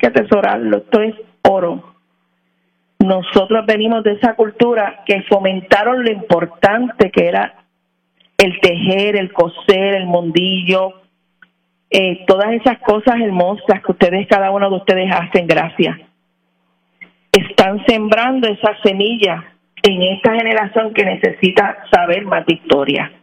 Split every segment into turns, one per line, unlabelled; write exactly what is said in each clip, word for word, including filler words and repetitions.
que atesorarlo, esto es oro. Nosotros venimos de esa cultura que fomentaron lo importante que era el tejer, el coser, el mondillo, eh, todas esas cosas hermosas que ustedes, cada uno de ustedes hacen, gracias. Están sembrando esa semilla en esta generación que necesita saber más de historia.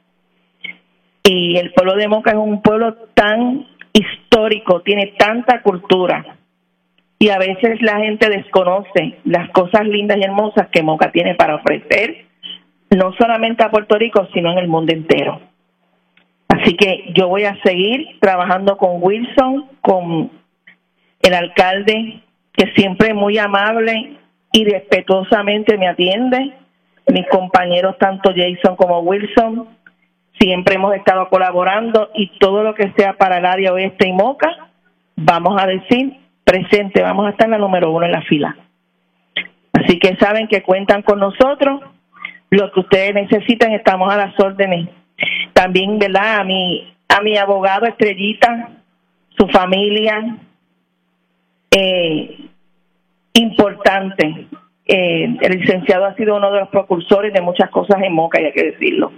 Y el pueblo de Moca es un pueblo tan histórico, tiene tanta cultura, y a veces la gente desconoce las cosas lindas y hermosas que Moca tiene para ofrecer, no solamente a Puerto Rico, sino en el mundo entero. Así que yo voy a seguir trabajando con Wilson, con el alcalde, que siempre es muy amable y respetuosamente me atiende, mis compañeros, tanto Jason como Wilson, siempre hemos estado colaborando, y todo lo que sea para el área oeste y Moca, vamos a decir presente, vamos a estar en la número uno en la fila. Así que saben que cuentan con nosotros, lo que ustedes necesiten, estamos a las órdenes. También, ¿verdad?, a mi, a mi abogado Estrellita, su familia, eh, importante. Eh, el licenciado ha sido uno de los precursores de muchas cosas en Moca, y hay que decirlo.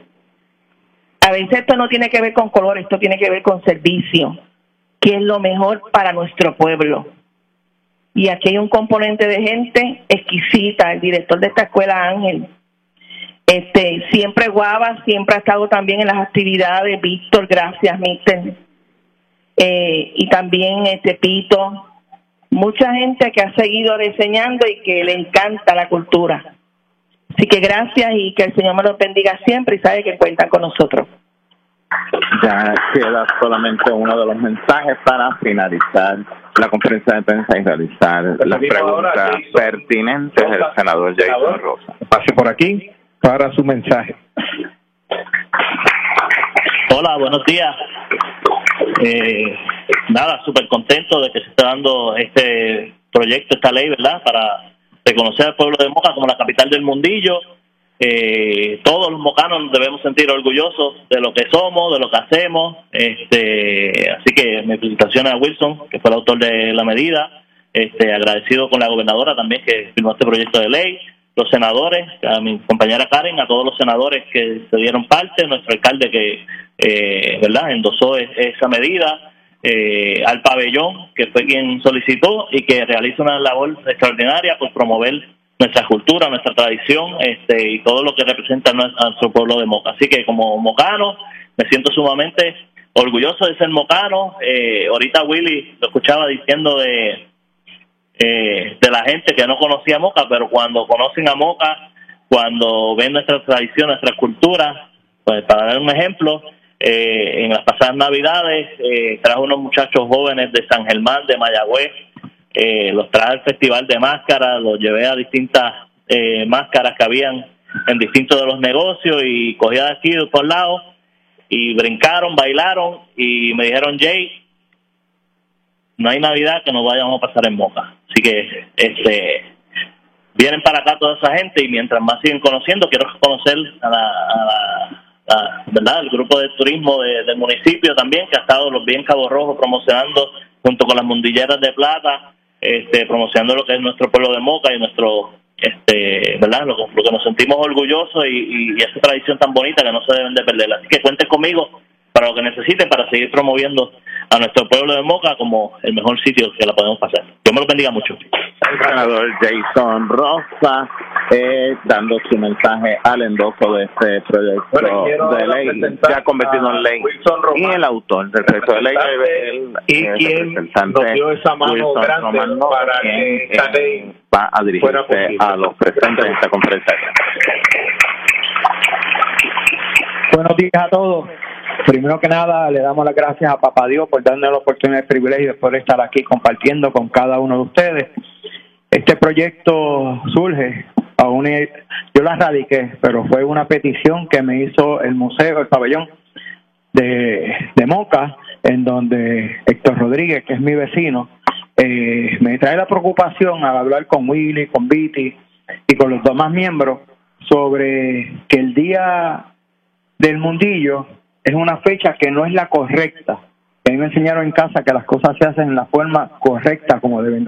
A veces esto no tiene que ver con color, esto tiene que ver con servicio, que es lo mejor para nuestro pueblo. Y aquí hay un componente de gente exquisita, el director de esta escuela, Ángel, este, siempre guava, siempre ha estado también en las actividades, Víctor, gracias, mister, eh, y también este Pito, mucha gente que ha seguido diseñando y que le encanta la cultura. Así que gracias, y que el Señor me los bendiga siempre, y sabe que cuentan con nosotros.
Ya queda solamente uno de los mensajes para finalizar la conferencia de prensa y realizar las preguntas pertinentes del senador Jason Rosa.
Pase por aquí para su mensaje.
Hola, buenos días. Eh, nada, súper contento de que se esté dando este proyecto, esta ley, ¿verdad?, para reconocer al pueblo de Moca como la capital del mundillo. Eh, todos los mocanos nos debemos sentir orgullosos de lo que somos, de lo que hacemos. Este, así que mi felicitaciones a Wilson, que fue el autor de la medida. Este, agradecido con la gobernadora también, que firmó este proyecto de ley. Los senadores, a mi compañera Karen, a todos los senadores que se dieron parte, nuestro alcalde que eh, verdad endosó es, esa medida, eh, al pabellón, que fue quien solicitó y que realiza una labor extraordinaria por promover nuestra cultura, nuestra tradición, este, y todo lo que representa a nuestro pueblo de Moca. Así que como mocano me siento sumamente orgulloso de ser mocano. Eh, ahorita Willy lo escuchaba diciendo de Eh, de la gente que no conocía Moca, pero cuando conocen a Moca, cuando ven nuestra tradición, nuestra cultura, pues para dar un ejemplo, eh, en las pasadas Navidades eh, trajo unos muchachos jóvenes de San Germán, de Mayagüez, eh, los traje al Festival de Máscaras, los llevé a distintas eh, máscaras que habían en distintos de los negocios, y cogía de aquí de todos lados, y brincaron, bailaron, y me dijeron, Jay, no hay Navidad que nos vayamos a pasar en Moca. Así que este vienen para acá toda esa gente, y mientras más siguen conociendo, quiero conocer a la, a la, a, ¿verdad?, el grupo de turismo de, del municipio también, que ha estado los bien Cabo Rojo promocionando junto con las Mundilleras de Plata, este promocionando lo que es nuestro pueblo de Moca y nuestro, este verdad, lo, lo que nos sentimos orgullosos, y, y, y esa tradición tan bonita que no se deben de perder. Así que cuenten conmigo para lo que necesiten, para seguir promoviendo a nuestro pueblo de Moca como el mejor sitio que la podemos pasar. Dios me lo bendiga mucho.
El senador Jason Rosa, eh, dando su mensaje al endoso de este proyecto bueno, de ley, ya convertido en ley, y el autor del proyecto de ley, el,
y
el
quien
representante
nos dio esa mano
Wilson
grande
Romano,
para
quien,
que esta ley
va a dirigirse a los presentes en esta conferencia.
Buenos días a todos. Primero que nada, le damos las gracias a Papá Dios por darnos la oportunidad y el privilegio de poder estar aquí compartiendo con cada uno de ustedes. Este proyecto surge, a una, yo la radiqué, pero fue una petición que me hizo el museo, el pabellón de, de Moca, en donde Héctor Rodríguez, que es mi vecino, eh, me trae la preocupación al hablar con Willy, con Viti y con los demás miembros sobre que el Día del Mundillo es una fecha que no es la correcta. A mí me enseñaron en casa que las cosas se hacen en la forma correcta, como deben